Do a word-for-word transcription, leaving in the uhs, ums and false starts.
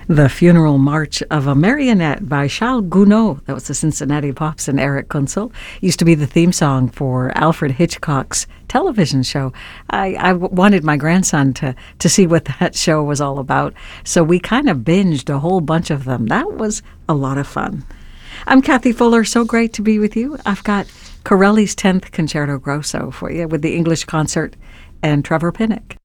The Funeral March of a Marionette by Charles Gounod. That was the Cincinnati Pops and Eric Kunzel. Used to be the theme song for Alfred Hitchcock's television show. I, I w- wanted my grandson to, to see what that show was all about, so we kind of binged a whole bunch of them. That was a lot of fun. I'm Kathy Fuller. So great to be with you. I've got Corelli's tenth Concerto Grosso for you with the English Concert and Trevor Pinnock.